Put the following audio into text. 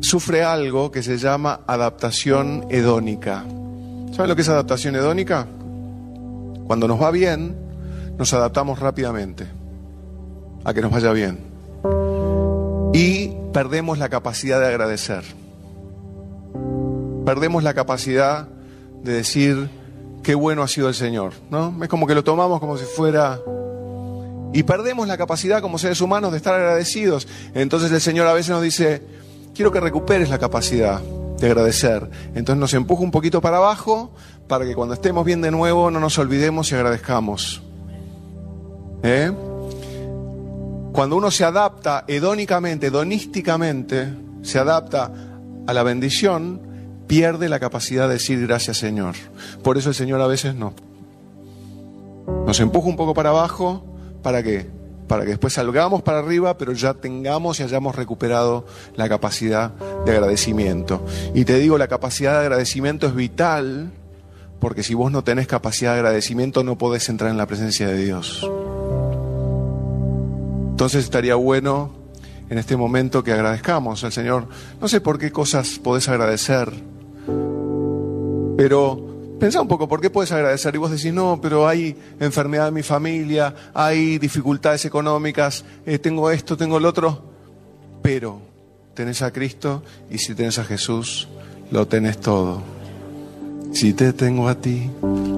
sufre algo que se llama adaptación hedónica. ¿Saben lo que es adaptación hedónica? Cuando nos va bien, nos adaptamos rápidamente a que nos vaya bien. Y perdemos la capacidad de agradecer. Perdemos la capacidad de decir qué bueno ha sido el Señor, ¿no? Es como que lo tomamos como si fuera... Y perdemos la capacidad como seres humanos de estar agradecidos. Entonces el Señor a veces nos dice, quiero que recuperes la capacidad de agradecer. Entonces nos empuja un poquito para abajo para que cuando estemos bien de nuevo no nos olvidemos y agradezcamos. Cuando uno se adapta hedonísticamente, se adapta a la bendición, pierde la capacidad de decir gracias, Señor. Por eso el Señor a veces nos empuja un poco para abajo. ¿Para qué? Para que después salgamos para arriba, pero ya tengamos y hayamos recuperado la capacidad de agradecimiento. Y te digo, la capacidad de agradecimiento es vital, porque si vos no tenés capacidad de agradecimiento no podés entrar en la presencia de Dios. Entonces estaría bueno en este momento que agradezcamos al Señor. No sé por qué cosas podés agradecer, pero pensá un poco, ¿por qué podés agradecer? Y vos decís, no, pero hay enfermedad en mi familia, hay dificultades económicas, tengo esto, tengo lo otro. Pero tenés a Cristo y si tenés a Jesús, lo tenés todo. Si te tengo a ti,